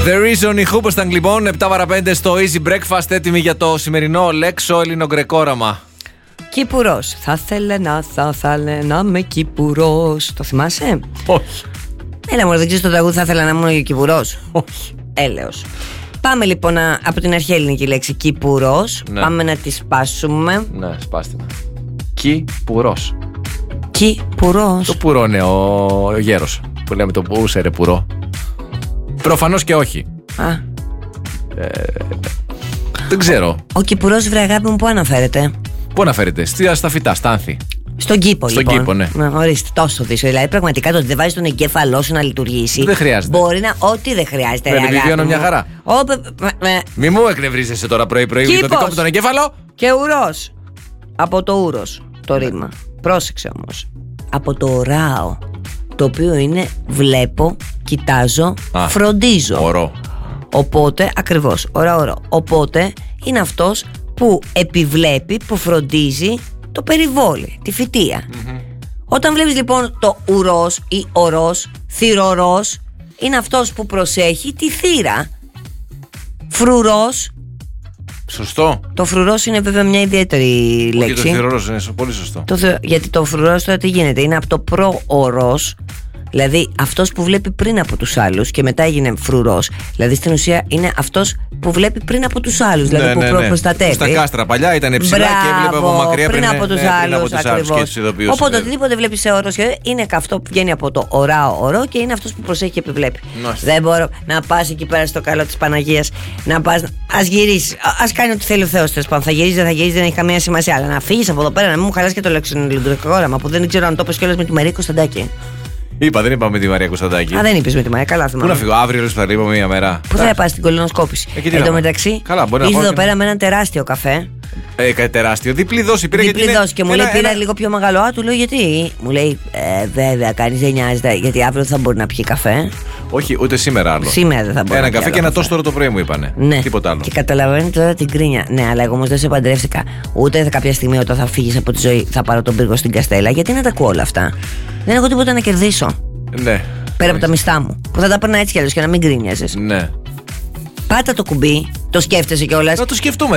The Reason, η Hoobastank λοιπόν, 7 παρα 5 στο Easy Breakfast, έτοιμοι για το σημερινό λέξο ελληνογκρεκόραμα. Κύπουρος. Θα ήθελα να είμαι Κύπουρος. Το θυμάσαι? Όχι. Έλα μωρέ, δεν ξέρεις το τραγούδι θα ήθελα να ήμουν ο Κύπουρος? Όχι. Έλεος. Πάμε λοιπόν από την αρχαία ελληνική λέξη Κύπουρος. Ναι. Πάμε να τη σπάσουμε. Ναι, σπάστε με. Κύπουρος. Κύπουρος. Το πουρό είναι ο γέρος που λέμε το πούσε ρε πουρό. Προφανώς και όχι. Α, Δεν ξέρω. ο Κυπουρός, βρε αγάπη μου, πού αναφέρεται? Πού αναφέρεται? Στα φυτά, στα άνθη. Στον κήπο, Στον λοιπόν. κήπο, ναι. Ορίστε, τόσο δύσκολο. Δηλαδή, πραγματικά το ότι δεν βάζει τον εγκέφαλό σου να λειτουργήσει. Δεν χρειάζεται. Μπορεί να. Ό,τι δεν χρειάζεται. Δεν ρε αγάπη επιβιώνω μου. μια χαρά. Μη μου εκνευρίζεσαι τώρα πρωί-πρωί για το Κήπος. δικό μου τον εγκέφαλο. Και ουρός. Από το ούρος το ρήμα. Πρόσεξε όμως. Από το οράω. Το οποίο είναι βλέπω, κοιτάζω, Α, φροντίζω. Ωρό. Οπότε, ακριβώς, ωρα. Οπότε είναι αυτός που επιβλέπει, που φροντίζει το περιβόλι, τη φυτεία. Όταν βλέπεις λοιπόν το ουρός ή ορός, θυρωρός, είναι αυτός που προσέχει τη θύρα. Φρουρός. Σωστό. Το φρουρός είναι βέβαια μια ιδιαίτερη Και το λέξη. θηρορός είναι πολύ σωστό. Γιατί το φρουρός τώρα τι γίνεται? Είναι από το προορός. Δηλαδή αυτός που βλέπει πριν από τους άλλους και μετά έγινε φρουρός. Δηλαδή στην ουσία είναι αυτός που βλέπει πριν από τους άλλους. Δηλαδή που προστατεύει. Στα κάστρα παλιά ήταν ψηλά και έβλεπε από μακριά πριν από τους άλλους. Και τους ειδοποιούσε. Οπότε οτιδήποτε βλέπει σε όρος είναι αυτό που βγαίνει από το οράο ορό και είναι αυτός που προσέχει και επιβλέπει. Δεν μπορώ να πας εκεί πέρα στο καλό της Παναγίας, να πας. Ας γυρίσεις. Ας κάνει ό,τι θέλει ο Θεός. Θα γυρίσει, δεν θα γυρίσει, δεν έχει καμία σημασία. Αλλά να φύγεις από εδώ πέρα, να μην μου χαλάσει και το λεξιλεκτροκόραμα που δεν ξέρω αν το πες κιόλας με τη Μαρία Κωνσταντάκη. Δεν είπα με τη Μαρία Κωνσταντάκη. Α, δεν είπες με τη Μαρία, καλά Πού θυμάμαι. να φύγω, αύριο θα λείπω μία μέρα. Πού θα πας στην κολονοσκόπηση? Εν τω μεταξύ, ήρθε εδώ πέρα με έναν τεράστιο καφέ. Τεράστιο, διπλή δόση πήρε. Διπλή δόση και μου λέει πήρα λίγο πιο μεγάλο. Α, του λέω γιατί? Μου λέει βέβαια, κανείς δεν νοιάζεται, γιατί αύριο θα μπορεί να πιει καφέ. Όχι, ούτε σήμερα άλλο. Σήμερα δεν θα μπορεί. Ένα καφέ και ένα τόστορο το πρωί μου είπανε. Ναι. Τίποτα άλλο. Και καταλαβαίνει τώρα την κρίνια. Ναι, αλλά εγώ όμως δεν σε παντρεύτηκα. Ούτε κάποια στιγμή όταν θα φύγεις από τη ζωή θα πάρω τον πύργο στην Καστέλα. Γιατί να τα ακούω όλα αυτά? Δεν έχω τίποτα να κερδίσω. Ναι. Πέρα από τα μισθά μου. Που θα τα παίρνα έτσι κι αλλιώς και να μην γκρίνιαζες. Ναι. Πάτα το κουμπί, το σκέφτεσαι κιόλας. Να το σκεφτούμε.